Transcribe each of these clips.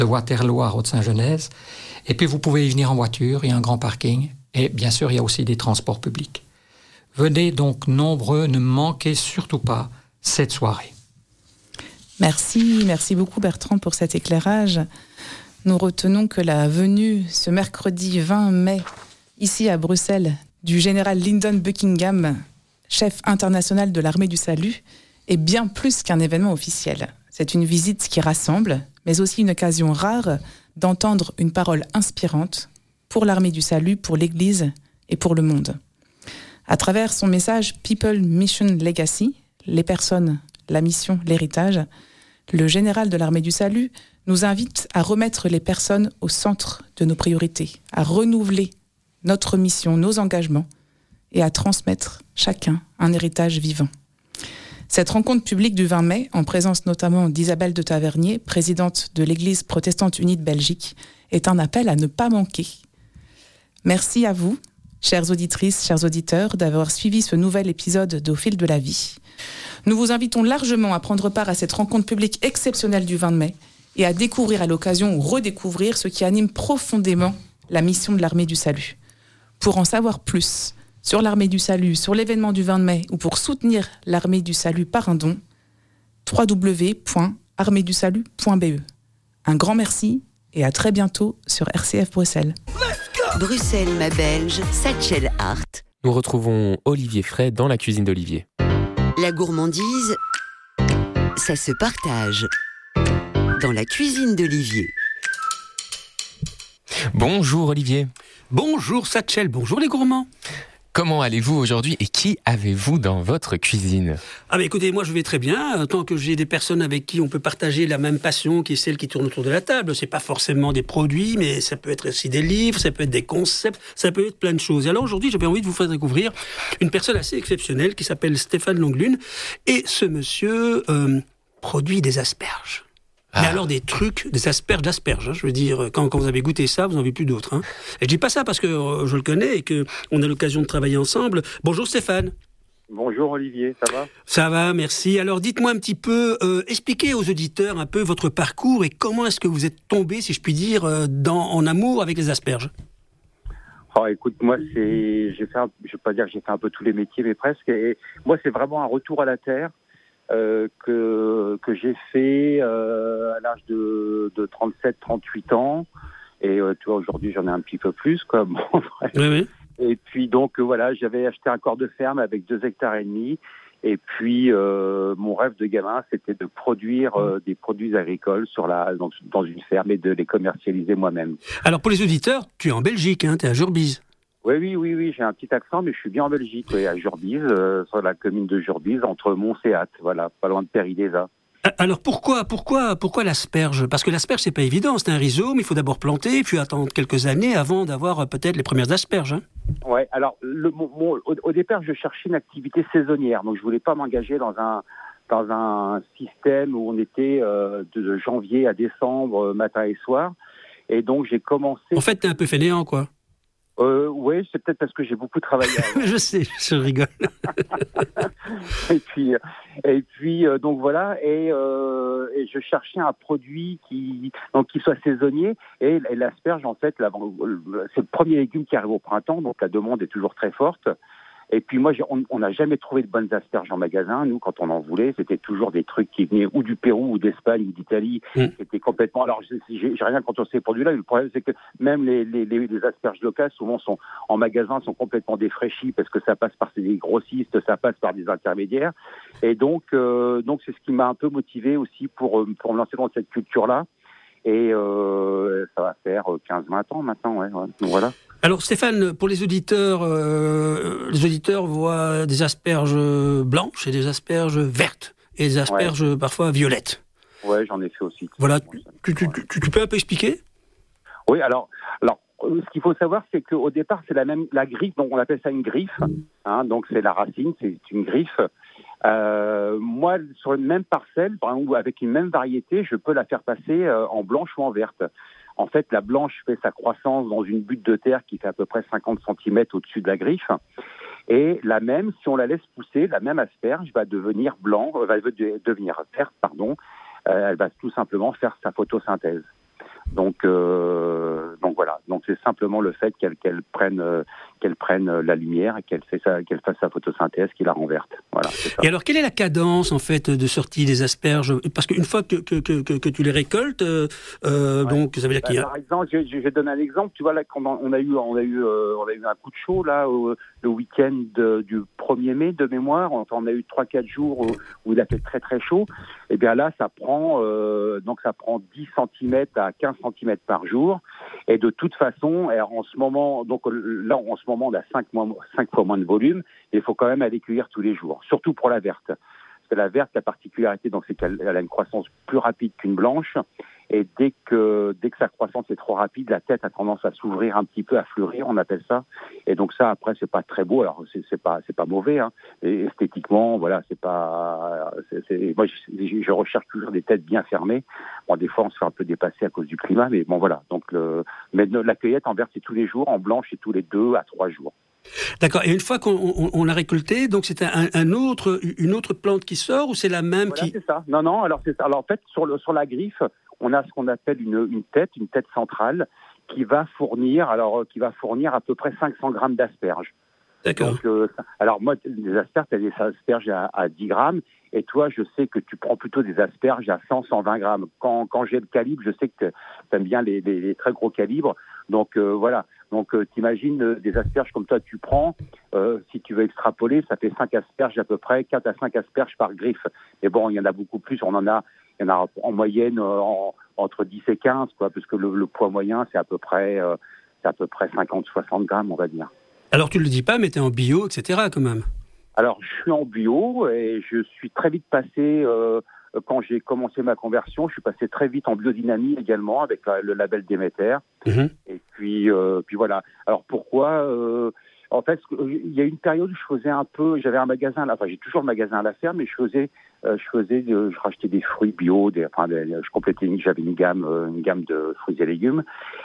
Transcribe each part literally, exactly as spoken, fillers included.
de Waterloo à Rode-Saint-Genèse. Et puis vous pouvez y venir en voiture, il y a un grand parking. Et bien sûr, il y a aussi des transports publics. Venez donc nombreux, ne manquez surtout pas cette soirée. Merci, merci beaucoup Bertrand pour cet éclairage. Nous retenons que la venue ce mercredi vingt mai, ici à Bruxelles, du général Lyndon Buckingham, chef international de l'armée du salut, est bien plus qu'un événement officiel. C'est une visite qui rassemble, mais aussi une occasion rare d'entendre une parole inspirante pour l'armée du salut, pour l'Église et pour le monde. À travers son message People, Mission, Legacy, les personnes, la mission, l'héritage, le général de l'armée du salut nous invite à remettre les personnes au centre de nos priorités, à renouveler notre mission, nos engagements et à transmettre chacun un héritage vivant. Cette rencontre publique du vingt mai, en présence notamment d'Isabelle de Tavernier, présidente de l'Église protestante unie de Belgique, est un appel à ne pas manquer. Merci à vous, chères auditrices, chers auditeurs, d'avoir suivi ce nouvel épisode d'Au fil de la vie. Nous vous invitons largement à prendre part à cette rencontre publique exceptionnelle du vingt mai et à découvrir à l'occasion ou redécouvrir ce qui anime profondément la mission de l'Armée du Salut. Pour en savoir plus sur l'Armée du Salut, sur l'événement du vingt mai ou pour soutenir l'Armée du Salut par un don, w w w point armée du salut point b e. Un grand merci et à très bientôt sur R C F Bruxelles. Bruxelles, ma belge, Satchel Hart. Nous retrouvons Olivier Fray dans la cuisine d'Olivier. La gourmandise, ça se partage. Dans la cuisine d'Olivier. Bonjour Olivier. Bonjour Satchel, bonjour les gourmands. Comment allez-vous aujourd'hui et qui avez-vous dans votre cuisine ? Ah bah écoutez, moi je vais très bien, tant que j'ai des personnes avec qui on peut partager la même passion qui est celle qui tourne autour de la table. C'est pas forcément des produits, mais ça peut être aussi des livres, ça peut être des concepts, ça peut être plein de choses. Et alors aujourd'hui, j'avais envie de vous faire découvrir une personne assez exceptionnelle qui s'appelle Stéphane Longlune. Et ce monsieur euh, produit des asperges. Ah. Mais alors des trucs, des asperges d'asperges. Hein. Je veux dire, quand, quand vous avez goûté ça, vous n'en avez plus d'autres. Hein. Et je dis pas ça parce que euh, je le connais et qu'on a l'occasion de travailler ensemble. Bonjour Stéphane. Bonjour Olivier, ça va ? Ça va, merci. Alors dites-moi un petit peu, euh, expliquez aux auditeurs un peu votre parcours et comment est-ce que vous êtes tombé, si je puis dire, euh, dans, en amour avec les asperges. Oh, écoute, moi, c'est, j'ai fait, un, je vais pas dire que j'ai fait un peu tous les métiers, mais presque. Et moi, c'est vraiment un retour à la terre. Euh, que que j'ai fait euh, à l'âge de, de trente-sept trente-huit ans et euh, tu vois aujourd'hui j'en ai un petit peu plus quoi. Bon, bref. Oui, oui. Et puis donc euh, voilà, j'avais acheté un corps de ferme avec deux hectares et demi et puis euh, mon rêve de gamin c'était de produire euh, des produits agricoles sur la dans, dans une ferme et de les commercialiser moi-même. Alors pour les auditeurs, tu es en Belgique, hein, tu es à Jurbise. Oui, oui, oui, oui, j'ai un petit accent, mais je suis bien en Belgique, oui, à Jurbise, euh, sur la commune de Jurbise, entre Mons et Ath, voilà, pas loin de Péry-Léza. Alors pourquoi, pourquoi, pourquoi l'asperge ? Parce que l'asperge, c'est pas évident, c'est un rhizome, il faut d'abord planter, puis attendre quelques années avant d'avoir peut-être les premières asperges. Hein. Ouais, alors le, mon, mon, au, au départ, je cherchais une activité saisonnière, donc je voulais pas m'engager dans un dans un système où on était euh, de janvier à décembre, matin et soir, et donc j'ai commencé. En fait, t'es un peu fainéant, quoi. Euh, oui, c'est peut-être parce que j'ai beaucoup travaillé. Je sais, je rigole. et puis, et puis euh, donc voilà, et, euh, et je cherchais un produit qui, donc qui soit saisonnier. Et, et l'asperge, en fait, la, c'est le premier légume qui arrive au printemps, donc la demande est toujours très forte. Et puis moi, j'ai, on n'a jamais trouvé de bonnes asperges en magasin. Nous, quand on en voulait, c'était toujours des trucs qui venaient ou du Pérou, ou d'Espagne, ou d'Italie. Mmh. C'était complètement... Alors, j'ai, j'ai rien contre ces produits-là. Le problème, c'est que même les, les, les, les asperges locales, souvent, sont en magasin, sont complètement défraîchies parce que ça passe par des grossistes, ça passe par des intermédiaires. Et donc, euh, donc c'est ce qui m'a un peu motivé aussi pour, pour me lancer dans cette culture-là. Et euh, ça va faire quinze vingt ans maintenant, ouais. ouais. Donc, voilà. Alors Stéphane, pour les auditeurs, euh, les auditeurs voient des asperges blanches et des asperges vertes et des asperges ouais. parfois violettes. Ouais, j'en ai fait aussi. Voilà, tu, tu, tu, tu peux un peu expliquer ? Oui, alors, alors ce qu'il faut savoir, c'est qu'au départ, c'est la même la griffe, donc on appelle ça une griffe. Hein, donc c'est la racine, c'est une griffe. Euh, moi, sur une même parcelle, par exemple, avec une même variété, je peux la faire passer euh, en blanche ou en verte. En fait, la blanche fait sa croissance dans une butte de terre qui fait à peu près cinquante centimètres au-dessus de la griffe. Et la même, si on la laisse pousser, la même asperge va devenir blanc, va devenir verte, pardon. Euh, elle va tout simplement faire sa photosynthèse. Donc, euh, donc voilà. Donc c'est simplement le fait qu'elle, qu'elle prenne, euh, qu'elle prenne la lumière et qu'elle, fait sa, qu'elle fasse sa photosynthèse qui la renverte. Voilà. C'est ça. Et alors, quelle est la cadence en fait de sortie des asperges? Parce qu'une fois que, que, que, que tu les récoltes, euh, ouais. donc ça veut dire qu'il y a. Par exemple, je, je vais donner un exemple. Tu vois là, quand on a eu, on a eu, euh, on a eu un coup de chaud là au, le week-end de, du premier mai de mémoire. On, on a eu trois quatre jours où, où il a fait très très chaud. Et bien là, ça prend euh, donc ça prend dix centimètres à quinze centimètres par jour. Et de toute façon, en ce moment, donc là, en ce moment, on a cinq fois moins de volume. Et il faut quand même aller cueillir tous les jours, surtout pour la verte. Parce que la verte, la particularité, donc, c'est qu'elle elle a une croissance plus rapide qu'une blanche. Et dès que, dès que sa croissance est trop rapide, la tête a tendance à s'ouvrir un petit peu, à fleurir, on appelle ça. Et donc ça, après, c'est pas très beau. Alors, c'est, c'est pas, c'est pas mauvais, hein. Et esthétiquement, voilà, c'est pas, c'est, c'est, moi, je, je recherche toujours des têtes bien fermées. Bon, des fois, on se fait un peu dépasser à cause du climat, mais bon, voilà. Donc, le, mais la cueillette en verte, c'est tous les jours, en blanche, c'est tous les deux à trois jours. D'accord. Et une fois qu'on on, on l'a récolté, donc c'est un, un autre, une autre plante qui sort ou c'est la même voilà, qui... c'est ça. Non, non. Alors, c'est ça. Alors, en fait, sur, le, sur la griffe, on a ce qu'on appelle une, une tête, une tête centrale, qui va fournir, alors, qui va fournir à peu près cinq cents grammes d'asperges. D'accord. Donc, euh, alors moi, les asperges, tu as des asperges à, à dix grammes, et toi, je sais que tu prends plutôt des asperges à cent, cent vingt grammes. Quand, quand j'ai le calibre, je sais que tu aimes bien les, les, les très gros calibres. Donc, euh, voilà. Donc, euh, t'imagines euh, des asperges comme toi, tu prends, euh, si tu veux extrapoler, ça fait cinq asperges à peu près, quatre à cinq asperges par griffe. Mais bon, il y en a beaucoup plus, on en a, il y en a en moyenne euh, en, entre dix et quinze, quoi, parce que le, le poids moyen, c'est à peu près, euh, c'est à peu près cinquante à soixante grammes, on va dire. Alors, tu ne le dis pas, mais tu es en bio, et cetera quand même. Alors, je suis en bio et je suis très vite passé, euh, quand j'ai commencé ma conversion, je suis passé très vite en biodynamie également avec la, le label Déméter. Mmh. Et puis, euh, puis voilà. Alors, pourquoi euh, En fait, il y a une période où je faisais un peu, j'avais un magasin, là, enfin j'ai toujours le magasin à la ferme, mais je faisais, euh, je faisais, euh, je rachetais des fruits bio, des, enfin, des, je complétais, j'avais une gamme, euh, une gamme de fruits et légumes.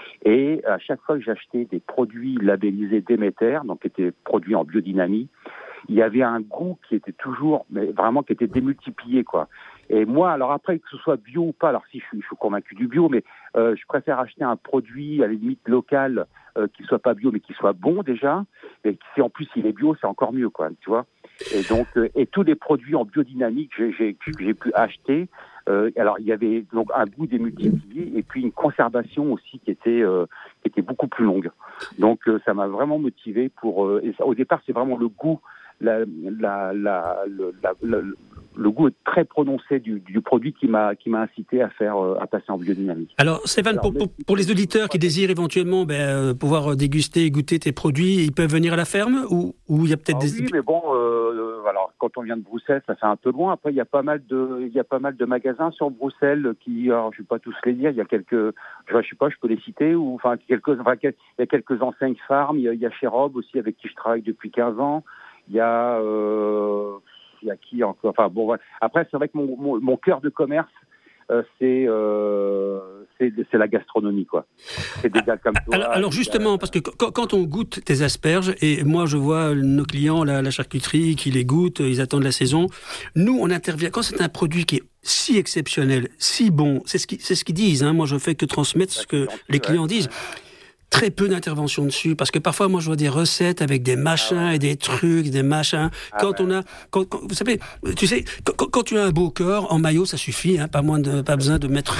Et à chaque fois que j'achetais des produits labellisés Déméter, donc qui étaient produits en biodynamie, il y avait un goût qui était toujours, mais vraiment qui était démultiplié, quoi. Et moi, alors après, que ce soit bio ou pas, alors si je suis, je suis convaincu du bio, mais euh, je préfère acheter un produit à la limite local euh, qui soit pas bio, mais qui soit bon déjà. Et si en plus il est bio, c'est encore mieux, quoi. Tu vois. Et donc, euh, et tous les produits en biodynamique que j'ai, que j'ai pu acheter. Euh, alors, il y avait donc un goût démultiplié et puis une conservation aussi qui était euh, qui était beaucoup plus longue. Donc, euh, ça m'a vraiment motivé pour. Euh, et ça, au départ, c'est vraiment le goût. La, la, la, le, la, la, le goût est très prononcé du, du produit qui m'a, qui m'a incité à faire, à passer en biodynamique. Alors, Stéphane, Alors, pour, pour, pour les auditeurs qui désirent éventuellement ben, pouvoir déguster et goûter tes produits, ils peuvent venir à la ferme ou, ou il y a peut-être ah des... Oui, mais bon, euh, alors, quand on vient de Bruxelles, ça fait un peu loin. Après, il y a pas mal de, il y a pas mal de magasins sur Bruxelles qui, alors, je ne vais pas tous les dire, il y a quelques, je ne sais pas, je peux les citer, ou enfin, quelques, enfin, il y a quelques enseignes farm, il y a, il y a chez Rob aussi, avec qui je travaille depuis quinze ans. Il y a, euh, il y a qui encore. Enfin bon, voilà. Après c'est vrai que mon mon, mon cœur de commerce, euh, c'est, euh, c'est c'est la gastronomie, quoi. C'est des gars comme toi. Alors, alors justement, gars... parce que quand, quand on goûte tes asperges, et moi je vois nos clients, la, la charcuterie, qui les goûtent, ils attendent la saison. Nous, on intervient quand c'est un produit qui est si exceptionnel, si bon. C'est ce qui c'est ce qu'ils disent. Hein. Moi, je fais que transmettre ce que les clients ouais, disent. Ouais. Très peu d'intervention dessus, parce que parfois, moi, je vois des recettes avec des machins ah ouais. et des trucs, des machins. Ah quand ouais. on a, quand, quand, vous savez, tu sais, quand, quand tu as un beau corps, en maillot, ça suffit, hein, pas moins de, pas besoin de mettre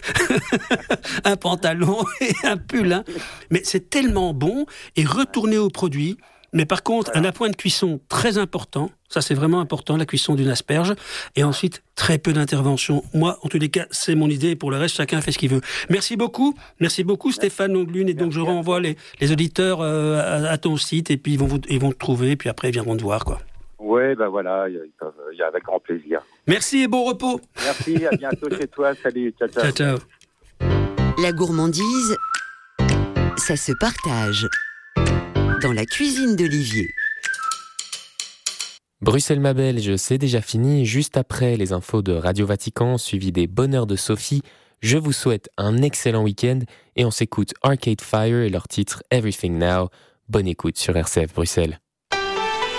un pantalon et un pull, hein. Mais c'est tellement bon et retourner au produit. Mais par contre, voilà. un appoint de cuisson très important, ça c'est vraiment important, la cuisson d'une asperge, et ensuite très peu d'intervention. Moi, en tous les cas, c'est mon idée, pour le reste, chacun fait ce qu'il veut. Merci beaucoup, merci beaucoup merci. Stéphane Longlune, et donc je renvoie les, les auditeurs euh, à, à ton site, et puis ils vont, vous, ils vont te trouver, et puis après ils viendront te voir, quoi. Ouais, ben voilà, il y a avec grand plaisir. Merci et bon repos. Merci, à bientôt chez toi, salut, ciao, ciao. Ciao, ciao. La gourmandise, ça se partage. Dans la cuisine d'Olivier. Bruxelles ma Belge, c'est déjà fini. Juste après les infos de Radio Vatican, suivi des bonheurs de Sophie, je vous souhaite un excellent week-end et on s'écoute Arcade Fire et leur titre Everything Now. Bonne écoute sur R C F Bruxelles.